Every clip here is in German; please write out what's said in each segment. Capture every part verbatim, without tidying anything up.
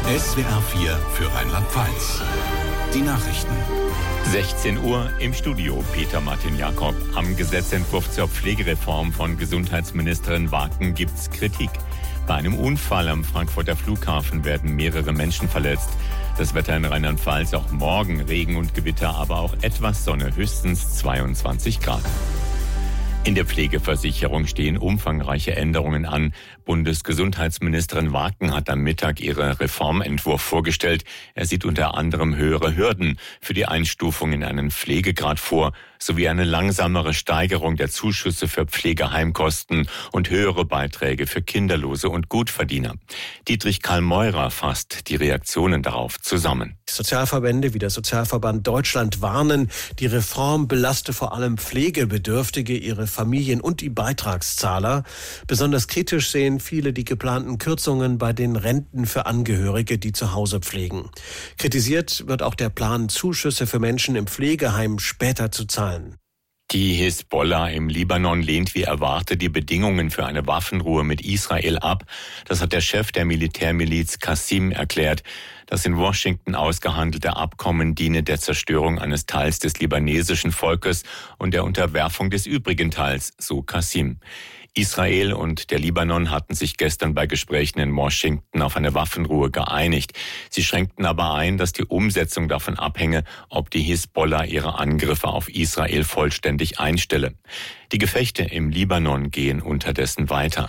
S W R vier für Rheinland-Pfalz. Die Nachrichten. sechzehn Uhr im Studio, Peter Martin Jakob. Am Gesetzentwurf zur Pflegereform von Gesundheitsministerin Wagen gibt's Kritik. Bei einem Unfall am Frankfurter Flughafen werden mehrere Menschen verletzt. Das Wetter in Rheinland-Pfalz auch morgen, Regen und Gewitter, aber auch etwas Sonne, höchstens zweiundzwanzig Grad. In der Pflegeversicherung stehen umfangreiche Änderungen an. Bundesgesundheitsministerin Wagen hat am Mittag ihren Reformentwurf vorgestellt. Er sieht unter anderem höhere Hürden für die Einstufung in einen Pflegegrad vor, sowie eine langsamere Steigerung der Zuschüsse für Pflegeheimkosten und höhere Beiträge für Kinderlose und Gutverdiener. Dietrich Karl Meurer fasst die Reaktionen darauf zusammen. Sozialverbände wie der Sozialverband Deutschland warnen, die Reform belaste vor allem Pflegebedürftige, ihre Familien und die Beitragszahler. Besonders kritisch sehen viele die geplanten Kürzungen bei den Renten für Angehörige, die zu Hause pflegen. Kritisiert wird auch der Plan, Zuschüsse für Menschen im Pflegeheim später zu zahlen. Die Hisbollah im Libanon lehnt wie erwartet die Bedingungen für eine Waffenruhe mit Israel ab. Das hat der Chef der Militärmiliz Qassim erklärt. Das in Washington ausgehandelte Abkommen diene der Zerstörung eines Teils des libanesischen Volkes und der Unterwerfung des übrigen Teils, so Qassim. Israel und der Libanon hatten sich gestern bei Gesprächen in Washington auf eine Waffenruhe geeinigt. Sie schränkten aber ein, dass die Umsetzung davon abhänge, ob die Hisbollah ihre Angriffe auf Israel vollständig einstelle. Die Gefechte im Libanon gehen unterdessen weiter.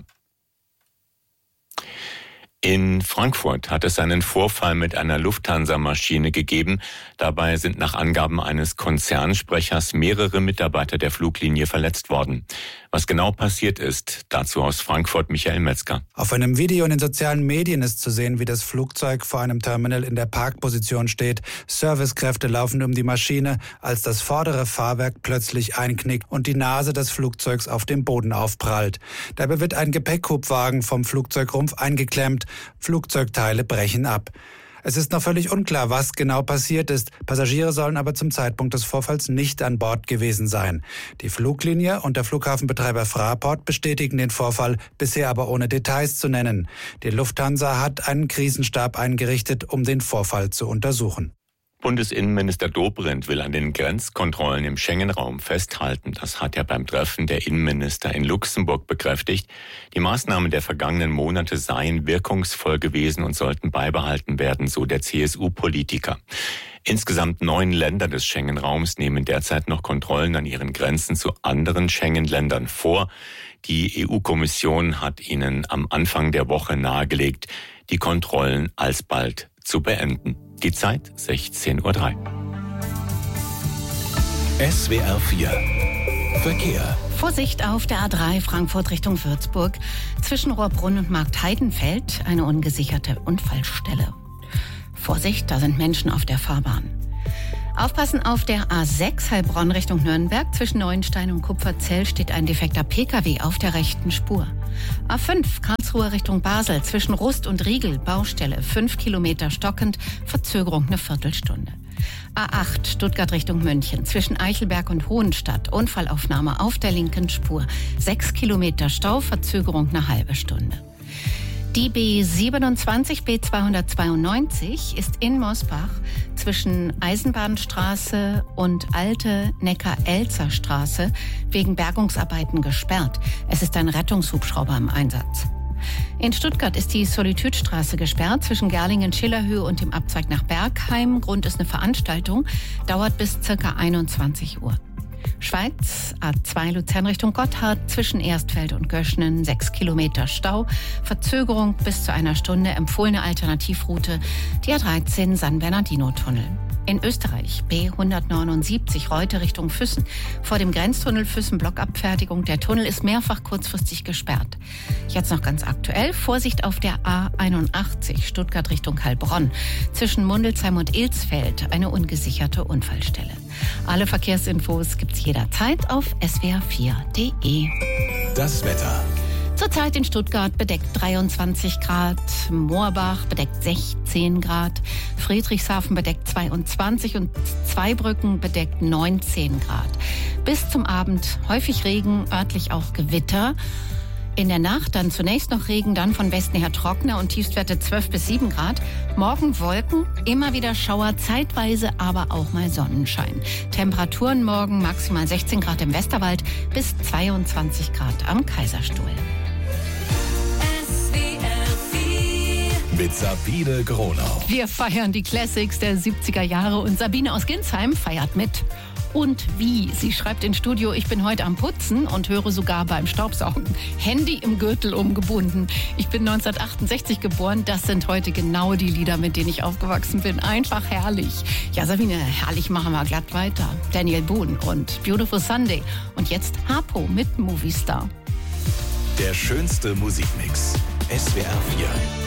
In Frankfurt hat es einen Vorfall mit einer Lufthansa-Maschine gegeben. Dabei sind nach Angaben eines Konzernsprechers mehrere Mitarbeiter der Fluglinie verletzt worden. Was genau passiert ist, dazu aus Frankfurt Michael Metzger. Auf einem Video in den sozialen Medien ist zu sehen, wie das Flugzeug vor einem Terminal in der Parkposition steht. Servicekräfte laufen um die Maschine, als das vordere Fahrwerk plötzlich einknickt und die Nase des Flugzeugs auf dem Boden aufprallt. Dabei wird ein Gepäckhubwagen vom Flugzeugrumpf eingeklemmt. Flugzeugteile brechen ab. Es ist noch völlig unklar, was genau passiert ist. Passagiere sollen aber zum Zeitpunkt des Vorfalls nicht an Bord gewesen sein. Die Fluglinie und der Flughafenbetreiber Fraport bestätigen den Vorfall, bisher aber ohne Details zu nennen. Die Lufthansa hat einen Krisenstab eingerichtet, um den Vorfall zu untersuchen. Bundesinnenminister Dobrindt will an den Grenzkontrollen im Schengen-Raum festhalten. Das hat er beim Treffen der Innenminister in Luxemburg bekräftigt. Die Maßnahmen der vergangenen Monate seien wirkungsvoll gewesen und sollten beibehalten werden, so der C S U-Politiker. Insgesamt neun Länder des Schengen-Raums nehmen derzeit noch Kontrollen an ihren Grenzen zu anderen Schengen-Ländern vor. Die E U-Kommission hat ihnen am Anfang der Woche nahegelegt, die Kontrollen alsbald zu beenden. Die Zeit sechzehn Uhr drei. S W R vier Verkehr. Vorsicht auf der A drei Frankfurt Richtung Würzburg. Zwischen Rohrbrunn und Marktheidenfeld eine ungesicherte Unfallstelle. Vorsicht, da sind Menschen auf der Fahrbahn. Aufpassen auf der A sechs Heilbronn Richtung Nürnberg. Zwischen Neuenstein und Kupferzell steht ein defekter P K W auf der rechten Spur. A fünf Karlsruhe Richtung Basel. Zwischen Rust und Riegel Baustelle. Fünf Kilometer stockend. Verzögerung eine Viertelstunde. A acht Stuttgart Richtung München. Zwischen Eichelberg und Hohenstadt. Unfallaufnahme auf der linken Spur. Sechs Kilometer Stau. Verzögerung eine halbe Stunde. Die B siebenundzwanzig B zweihundertzweiundneunzig ist in Mosbach zwischen Eisenbahnstraße und Alte Neckar-Elzer Straße wegen Bergungsarbeiten gesperrt. Es ist ein Rettungshubschrauber im Einsatz. In Stuttgart ist die Solitudstraße gesperrt zwischen Gerlingen-Schillerhöhe und dem Abzweig nach Bergheim. Grund ist eine Veranstaltung, dauert bis ca. einundzwanzig Uhr. Schweiz, A zwei Luzern Richtung Gotthard, zwischen Erstfeld und Göschnen, sechs Kilometer Stau, Verzögerung bis zu einer Stunde, empfohlene Alternativroute, die A dreizehn San Bernardino-Tunnel. In Österreich, B hundertneunundsiebzig Reute Richtung Füssen, vor dem Grenztunnel Füssen-Blockabfertigung. Der Tunnel ist mehrfach kurzfristig gesperrt. Jetzt noch ganz aktuell, Vorsicht auf der A einundachtzig Stuttgart Richtung Heilbronn, zwischen Mundelsheim und Ilsfeld, eine ungesicherte Unfallstelle. Alle Verkehrsinfos gibt's jederzeit auf S W R vier Punkt de. Das Wetter. Zurzeit in Stuttgart bedeckt dreiundzwanzig Grad, Moorbach bedeckt sechzehn Grad, Friedrichshafen bedeckt zweiundzwanzig und Zweibrücken bedeckt neunzehn Grad. Bis zum Abend häufig Regen, örtlich auch Gewitter. In der Nacht dann zunächst noch Regen, dann von Westen her trockener und Tiefstwerte zwölf bis sieben Grad. Morgen Wolken, immer wieder Schauer, zeitweise aber auch mal Sonnenschein. Temperaturen morgen maximal sechzehn Grad im Westerwald bis zweiundzwanzig Grad am Kaiserstuhl. Mit Sabine Gronau. Wir feiern die Classics der siebziger Jahre und Sabine aus Ginsheim feiert mit. Und wie? Sie schreibt ins Studio, ich bin heute am Putzen und höre sogar beim Staubsaugen. Handy im Gürtel umgebunden. Ich bin neunzehnhundertachtundsechzig geboren. Das sind heute genau die Lieder, mit denen ich aufgewachsen bin. Einfach herrlich. Ja, Sabine, herrlich machen wir glatt weiter. Daniel Boone und Beautiful Sunday. Und jetzt Harpo mit Movie Star. Der schönste Musikmix. S W R vier.